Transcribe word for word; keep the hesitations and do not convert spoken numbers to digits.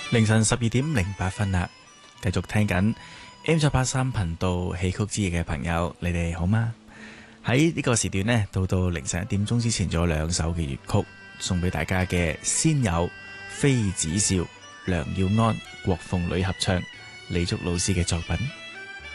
凌晨十二點零八分啦，繼續聽緊 M 七八三頻道戲曲之夜嘅朋友，你哋好嗎？喺呢個時段呢，到到凌晨一點鐘之前，仲有兩首嘅粵曲送俾大家嘅，先有《妃子笑》，梁耀安、郭鳳女合唱，李竹老師嘅作品。